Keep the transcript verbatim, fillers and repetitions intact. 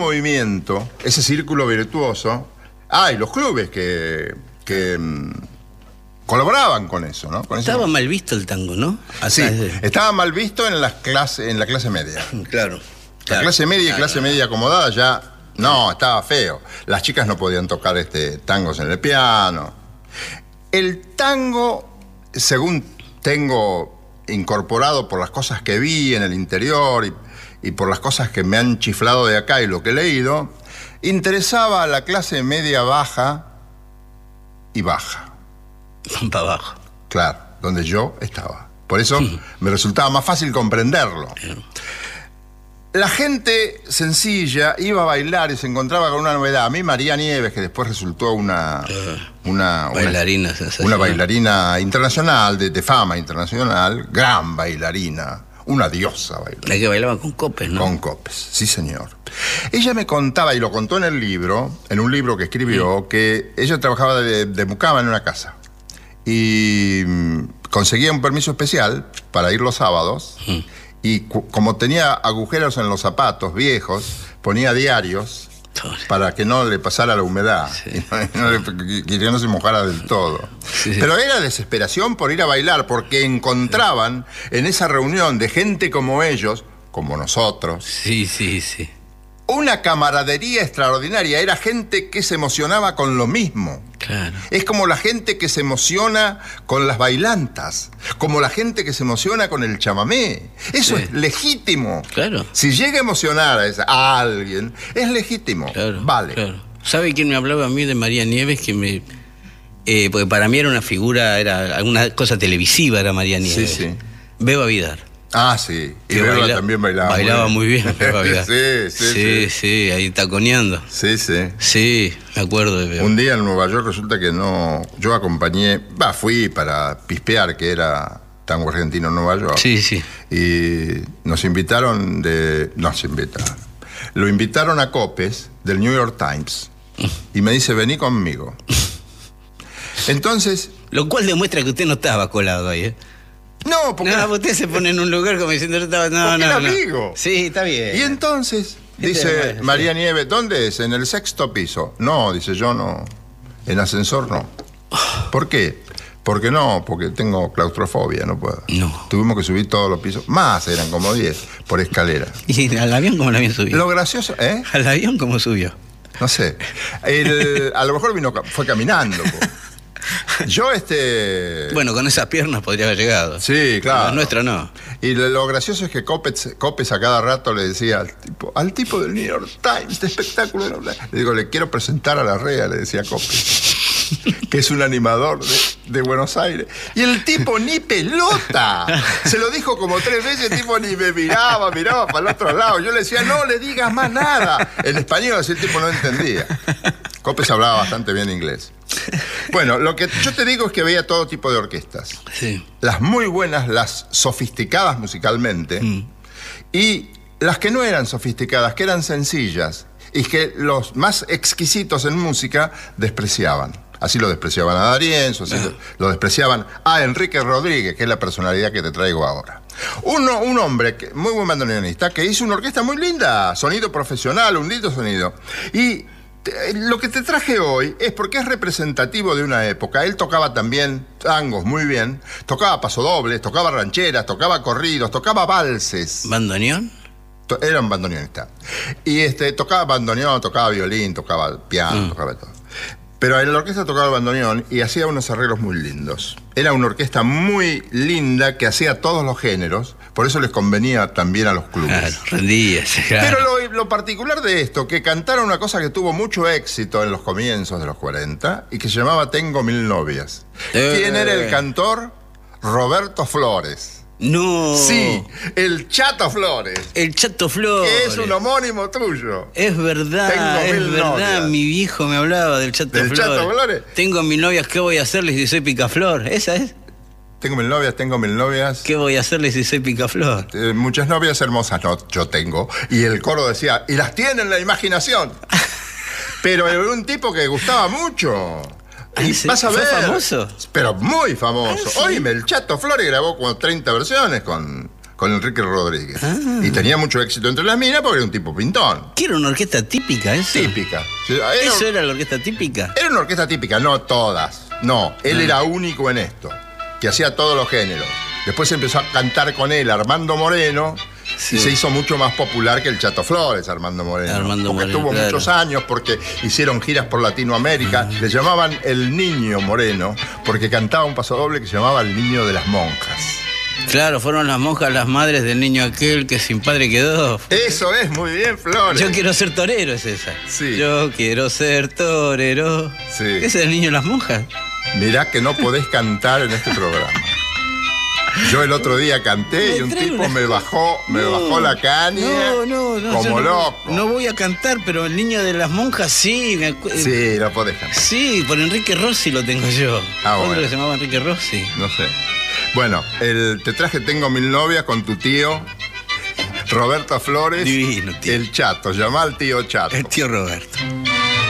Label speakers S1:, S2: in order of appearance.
S1: movimiento, ese círculo virtuoso. Ah, y los clubes que, que mm, colaboraban con eso, ¿no? Con
S2: estaba
S1: eso.
S2: mal visto el tango, ¿no?
S1: Sí,
S2: de...
S1: estaba mal visto en, las clase, en la clase media.
S2: Claro.
S1: La
S2: claro,
S1: clase media y
S2: claro,
S1: clase media acomodada ya, no, estaba feo. Las chicas no podían tocar este, tangos en el piano. El tango, según tengo incorporado por las cosas que vi en el interior y, y por las cosas que me han chiflado de acá y lo que he leído, interesaba a la clase media baja y baja.
S2: para abajo.
S1: Claro, donde yo estaba. Por eso me resultaba más fácil comprenderlo. La gente sencilla iba a bailar y se encontraba con una novedad. A mí María Nieves, que después resultó una... una
S2: bailarina
S1: una, una bailarina internacional, de, de fama internacional, gran bailarina, una diosa bailarina.
S2: La que bailaba con copes, ¿no?
S1: Con copes, sí señor. Ella me contaba, y lo contó en el libro, en un libro que escribió, sí. que ella trabajaba de, de mucama en una casa. Y mmm, conseguía un permiso especial para ir los sábados. Sí. Y como tenía agujeros en los zapatos viejos, ponía diarios para que no le pasara la humedad, sí. y no, no le, que no se mojara del todo. Sí. Pero era desesperación por ir a bailar, porque encontraban sí. en esa reunión de gente como ellos, como nosotros,
S2: sí, sí, sí.
S1: una camaradería extraordinaria. Era gente que se emocionaba con lo mismo.
S2: Claro.
S1: Es como la gente que se emociona con las bailantas, como la gente que se emociona con el chamamé. Eso sí. es legítimo.
S2: Claro.
S1: Si llega a emocionar a, esa, a alguien, es legítimo.
S2: Claro,
S1: vale.
S2: Claro. ¿Sabe quién me hablaba a mí de María Nieves? Que me, eh, porque para mí era una figura, era alguna cosa televisiva, era María Nieves.
S1: Sí, sí.
S2: Beba Vidar.
S1: Ah, sí. Y Beba baila, también bailaba.
S2: Bailaba muy bien. Muy bien Beba
S1: sí, sí,
S2: sí, sí, sí, ahí taconeando.
S1: Sí, sí.
S2: Sí, me acuerdo de Beba.
S1: Un día en Nueva York resulta que no... Yo acompañé... Va, fui para pispear, que era tango argentino en Nueva York.
S2: Sí, sí.
S1: Y nos invitaron de... Nos invitaron. Lo invitaron a Copes, del New York Times. Y me dice, vení conmigo. Entonces...
S2: Lo cual demuestra que usted no estaba colado ahí, ¿eh?
S1: No, porque...
S2: No, usted se pone en un lugar como diciendo... No, estaba, no,
S1: porque
S2: no,
S1: era
S2: no.
S1: amigo.
S2: Sí, está bien.
S1: Y entonces, dice María Nieves, ¿dónde es? En el sexto piso. No, dice yo no. En ascensor no. ¿Por qué? Porque no, porque tengo claustrofobia, no puedo.
S2: No.
S1: Tuvimos que subir todos los pisos. Más, eran como diez, por escalera.
S2: ¿Y al avión cómo el avión subió?
S1: Lo gracioso, ¿eh?
S2: ¿Al avión cómo subió?
S1: No sé. El, a lo mejor vino, fue caminando. Yo, este...
S2: Bueno, con esas piernas podría haber llegado.
S1: Sí, claro.
S2: La nuestra no.
S1: Y lo, lo gracioso es que Copes, Copes a cada rato le decía al tipo, al tipo del New York Times de espectáculo. Le digo, le quiero presentar a la Rea, le decía Copes, que es un animador de, de Buenos Aires. Y el tipo ni pelota. Se lo dijo como tres veces, el tipo ni me miraba, miraba para el otro lado. Yo le decía, no le digas más nada. En español, así el tipo no entendía. Copes hablaba bastante bien inglés. Bueno, lo que yo te digo es que veía todo tipo de orquestas.
S2: Sí.
S1: Las muy buenas, las sofisticadas musicalmente, mm. y las que no eran sofisticadas, que eran sencillas, y que los más exquisitos en música despreciaban. Así lo despreciaban a D'Arienzo, así ah. lo, lo despreciaban a Enrique Rodríguez, que es la personalidad que te traigo ahora. Uno, un hombre, que, muy buen bandoneonista, que hizo una orquesta muy linda, sonido profesional, un lindo sonido. Y lo que te traje hoy es porque es representativo de una época. Él tocaba también tangos muy bien, tocaba pasodobles, tocaba rancheras, tocaba corridos, tocaba valses.
S2: ¿Bandoneón?
S1: Era un bandoneonista. Y este, tocaba bandoneón, tocaba violín, tocaba piano, mm. tocaba todo. Pero en la orquesta tocaba el bandoneón y hacía unos arreglos muy lindos. Era una orquesta muy linda que hacía todos los géneros, por eso les convenía también a los clubes.
S2: Claro, rendía, claro.
S1: Pero lo, lo particular de esto, que cantaron una cosa que tuvo mucho éxito en los comienzos de los cuarenta y que se llamaba Tengo Mil Novias. Eh, ¿Quién era el cantor? Roberto Flores.
S2: No.
S1: Sí, el Chato Flores.
S2: El Chato Flores.
S1: Que es un homónimo tuyo.
S2: Es verdad, Tengo es verdad. Novias. Mi viejo me hablaba del Chato
S1: ¿Del
S2: Flores.
S1: Chato Flores?
S2: Tengo mil novias, ¿qué voy a hacerles si soy picaflor? ¿Esa es?
S1: Tengo mil novias, tengo mil novias.
S2: ¿Qué voy a hacerles si soy picaflor?
S1: Eh, muchas novias hermosas, no, yo tengo. Y el coro decía, y las tiene en la imaginación. Pero era un tipo que gustaba mucho. Y
S2: ¿sí?
S1: vas a ver.
S2: ¿Fue famoso?
S1: Pero muy famoso.
S2: ¿Ah, sí?
S1: Oíme, el Chato Flores grabó como treinta versiones con, con Enrique Rodríguez.
S2: Ah.
S1: Y tenía mucho éxito entre las minas porque era un tipo pintón.
S2: ¿Qué era una orquesta típica eso?
S1: Típica. Era,
S2: ¿Eso era la orquesta típica?
S1: Era una orquesta típica, no todas. No, él
S2: Ah.
S1: era único en esto, que hacía todos los géneros. Después empezó a cantar con él Armando Moreno.
S2: Sí.
S1: Y se hizo mucho más popular que el Chato Flores, Armando Moreno.
S2: Armando
S1: porque
S2: Moreno,
S1: estuvo
S2: claro.
S1: muchos años, porque hicieron giras por Latinoamérica. Le llamaban el Niño Moreno, porque cantaba un pasodoble que se llamaba El Niño de las Monjas.
S2: Claro, fueron las monjas las madres del niño aquel que sin padre quedó.
S1: Eso es, muy bien, Flores.
S2: Yo quiero ser torero, es esa.
S1: Sí.
S2: Yo quiero ser torero.
S1: Sí.
S2: ¿Ese es el niño de las monjas?
S1: Mirá que no podés cantar en este programa. Yo el otro día canté
S2: Me
S1: y un
S2: trae
S1: tipo
S2: una-
S1: me bajó, me
S2: No,
S1: bajó la caña
S2: No, no, no.
S1: como
S2: yo no,
S1: loco.
S2: No voy a cantar, pero el niño de las monjas sí. Me acu-
S1: Sí, no podés cantar.
S2: Sí, por Enrique Rossi lo tengo yo.
S1: Ah,
S2: Otro
S1: bueno.
S2: que se llamaba Enrique Rossi.
S1: No sé. Bueno, el, te traje Tengo Mil Novias con tu tío Roberto Flores.
S2: Divino, tío.
S1: El Chato, llama al tío Chato.
S2: El tío Roberto.